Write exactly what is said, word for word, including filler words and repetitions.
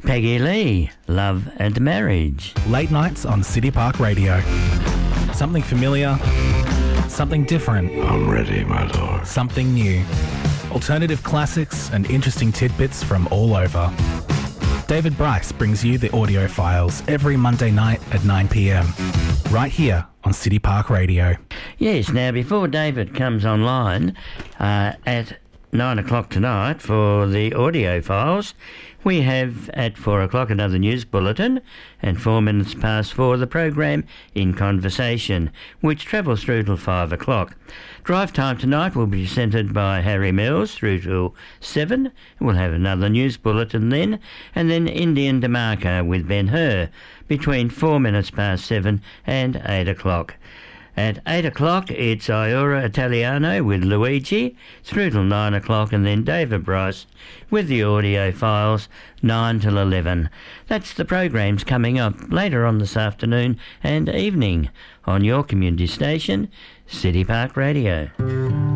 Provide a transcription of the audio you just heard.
Peggy Lee, Love and Marriage. Late nights on City Park Radio. Something familiar, something different. I'm ready, my lord. Something new. Alternative classics and interesting tidbits from all over. David Bryce brings you the audio files every Monday night at nine p.m. right here on City Park Radio. Yes, now before David comes online uh, at nine o'clock tonight for the audio files, we have at four o'clock another news bulletin, and four minutes past four the program In Conversation, which travels through till five o'clock. Drive time tonight will be presented by Harry Mills through till seven. We'll have another news bulletin then, and then Indian DeMarco with Ben Hur between four minutes past seven and eight o'clock. At eight o'clock, it's Iora Italiano with Luigi, through till nine o'clock, and then David Bryce with the audio files, nine till eleven. That's the programs coming up later on this afternoon and evening on your community station, City Park Radio.